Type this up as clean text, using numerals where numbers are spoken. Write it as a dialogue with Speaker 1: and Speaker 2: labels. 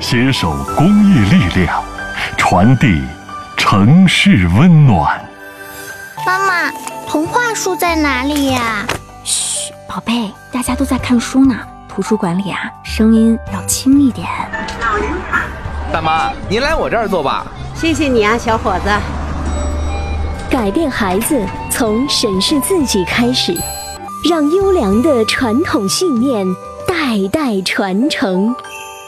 Speaker 1: 携手公益力量，传递城市温暖。
Speaker 2: 妈妈，童话书在哪里呀？
Speaker 3: 嘘，宝贝，大家都在看书呢。图书馆里啊，声音要轻一点。
Speaker 4: 大妈，您来我这儿坐吧。
Speaker 5: 谢谢你啊，小伙子。
Speaker 6: 改变孩子，从审视自己开始，让优良的传统信念代代传承。